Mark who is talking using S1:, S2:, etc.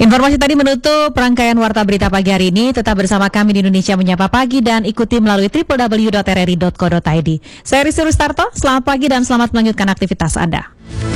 S1: Informasi tadi menutup rangkaian Warta Berita Pagi hari ini. Tetap bersama kami di Indonesia Menyapa Pagi dan ikuti melalui www.rri.co.id. Saya Rizky Rustarto, selamat pagi dan selamat melanjutkan aktivitas Anda.